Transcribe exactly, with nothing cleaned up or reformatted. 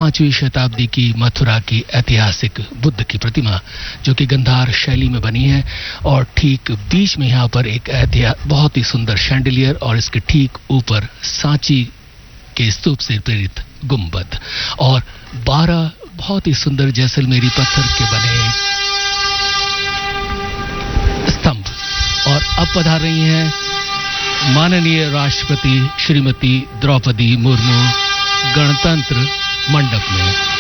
पांचवी शताब्दी की मथुरा की ऐतिहासिक बुद्ध की प्रतिमा जो कि गंधार शैली में बनी है, और ठीक बीच में यहाँ पर एक बहुत ही सुंदर शैंडिलियर और इसके ठीक ऊपर सांची के स्तूप से प्रेरित गुंबद और बारह बहुत ही सुंदर जैसलमेरी पत्थर के बने स्तंभ। और अब पधार रही हैं माननीय राष्ट्रपति श्रीमती द्रौपदी मुर्मू गणतंत्र मंडप में।